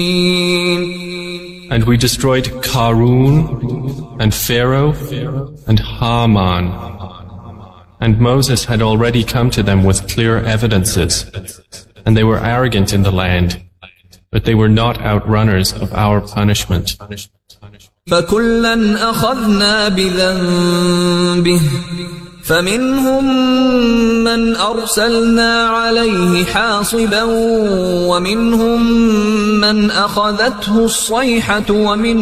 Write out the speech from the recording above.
And we destroyed Qarun and Pharaoh and Haman. And Moses had already come to them with clear evidences, and they were arrogant in the land, but they were not outrunners of our punishment. فَكُلًّا أَخَذْنَا بِذَنبِهِ فَمِنْهُمْ مَنْ أَرْسَلْنَا عَلَيْهِ حَاصِبًا وَمِنْهُمْ مَنْ أَخَذَتْهُ الصَّيْحَةُ